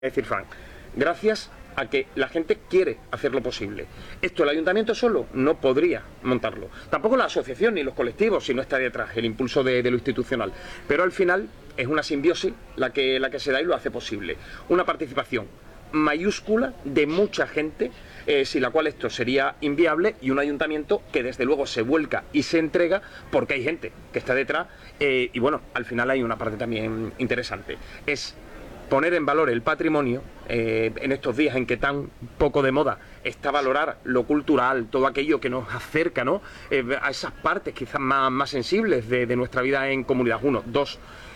decir, Frank, gracias a que la gente quiere hacer lo posible. Esto el ayuntamiento solo no podría montarlo. Tampoco la asociación ni los colectivos, si no está detrás el impulso de lo institucional. Pero al final es una simbiosis la que se da y lo hace posible. Una participación mayúscula de mucha gente, sin la cual esto sería inviable, y un ayuntamiento que desde luego se vuelca y se entrega porque hay gente que está detrás, y bueno, al final hay una parte también interesante. Es poner en valor el patrimonio en estos días en que tan poco de moda está valorar lo cultural, todo aquello que nos acerca, ¿no? A esas partes quizás más sensibles de nuestra vida en comunidad. Uno, dos,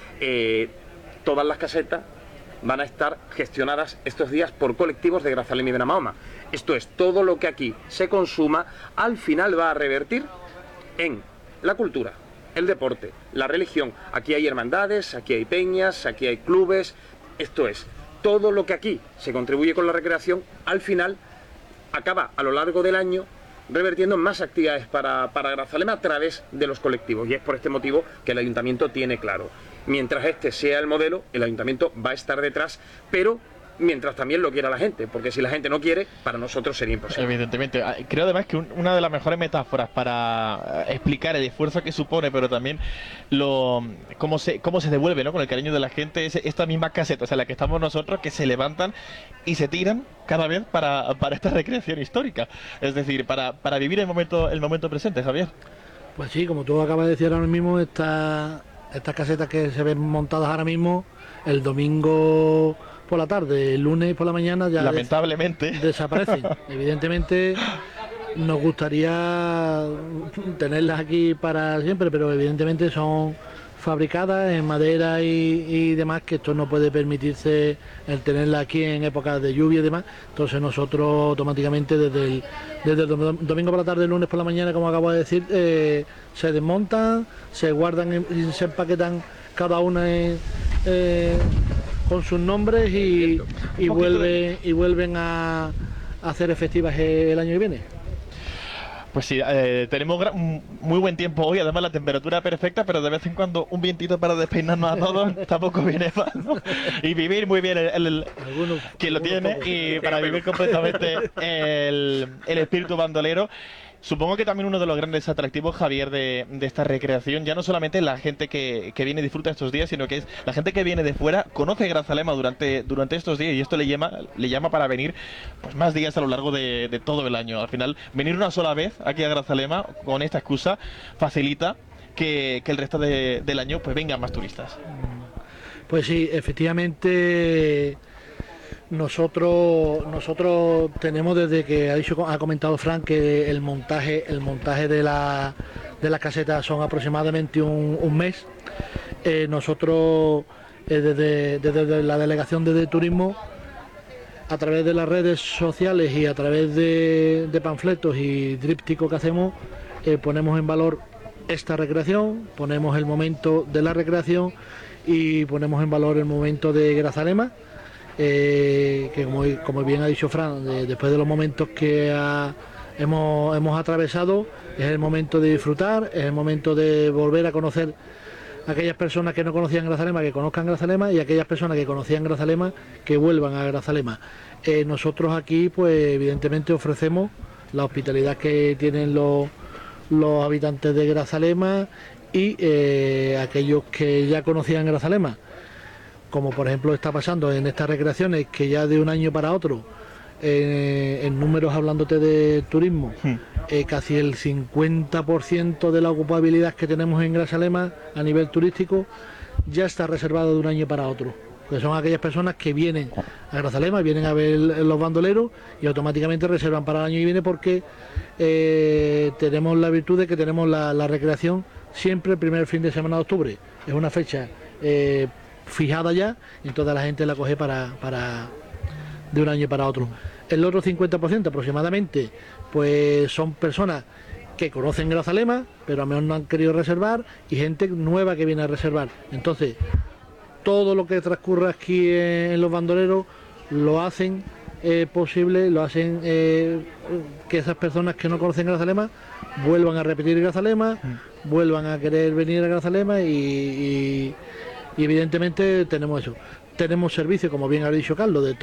todas las casetas van a estar gestionadas estos días por colectivos de Grazalema y Benamahoma. Esto es, todo lo que aquí se consuma al final va a revertir en la cultura, el deporte, la religión. Aquí hay hermandades, aquí hay peñas, aquí hay clubes. Esto es, todo lo que aquí se contribuye con la recreación, al final acaba a lo largo del año revertiendo en más actividades para Grazalema a través de los colectivos. Y es por este motivo que el ayuntamiento tiene claro: mientras este sea el modelo, el ayuntamiento va a estar detrás, pero mientras también lo quiera la gente, porque si la gente no quiere, para nosotros sería imposible. Evidentemente. Creo además que una de las mejores metáforas para explicar el esfuerzo que supone, pero también cómo se devuelve, ¿no?, con el cariño de la gente, es esta misma caseta, o sea, la que estamos nosotros, que se levantan y se tiran cada vez para esta recreación histórica. Es decir, para vivir el momento presente, Javier. Pues sí, como tú acabas de decir ahora mismo, estas casetas que se ven montadas ahora mismo, el domingo por la tarde, el lunes por la mañana ya lamentablemente desaparecen. Evidentemente nos gustaría tenerlas aquí para siempre, pero evidentemente son fabricadas en madera y demás, que esto no puede permitirse el tenerla aquí en épocas de lluvia y demás. Entonces nosotros automáticamente desde el domingo por la tarde, el lunes por la mañana, como acabo de decir, se desmontan, se guardan y se empaquetan cada una con sus nombres y vuelven a hacer efectivas el año que viene. Pues sí, tenemos muy buen tiempo hoy, además la temperatura perfecta, pero de vez en cuando un vientito para despeinarnos a todos tampoco viene mal, ¿no? Y vivir muy bien quien lo tiene, y para vivir completamente el espíritu bandolero. Supongo que también uno de los grandes atractivos, Javier, de esta recreación, ya no solamente la gente que viene y disfruta estos días, sino que es la gente que viene de fuera, conoce Grazalema durante estos días, y esto le llama para venir pues más días a lo largo de todo el año. Al final, venir una sola vez aquí a Grazalema con esta excusa facilita que el resto del año pues vengan más turistas. Pues sí, efectivamente. Nosotros tenemos, desde que ha comentado Frank, que el montaje de las casetas son aproximadamente un mes. Nosotros desde la delegación de turismo, a través de las redes sociales y a través de panfletos y trípticos que hacemos, ponemos en valor esta recreación, ponemos el momento de la recreación y ponemos en valor el momento de Grazalema. Que como bien ha dicho Fran, después de los momentos que hemos atravesado, es el momento de disfrutar, es el momento de volver a conocer a aquellas personas que no conocían Grazalema, que conozcan Grazalema, y aquellas personas que conocían Grazalema, que vuelvan a Grazalema. Nosotros aquí, pues evidentemente ofrecemos la hospitalidad que tienen los habitantes de Grazalema y aquellos que ya conocían Grazalema, como por ejemplo está pasando en estas recreaciones, que ya de un año para otro, en números, hablándote de turismo, casi el 50% de la ocupabilidad que tenemos en Grazalema a nivel turístico ya está reservado de un año para otro, que son aquellas personas que vienen a Grazalema, vienen a ver los bandoleros y automáticamente reservan para el año que viene, porque tenemos la virtud de que tenemos la recreación siempre el primer fin de semana de octubre. Es una fecha fijada ya, y toda la gente la coge para de un año para otro. El otro 50% aproximadamente, pues son personas que conocen Grazalema, pero a lo mejor no han querido reservar, y gente nueva que viene a reservar. Entonces, todo lo que transcurre aquí en los bandoleros lo hacen posible, lo hacen que esas personas que no conocen Grazalema vuelvan a repetir Grazalema, vuelvan a querer venir a Grazalema, y evidentemente tenemos eso. tenemos servicio, como bien ha dicho Carlos, de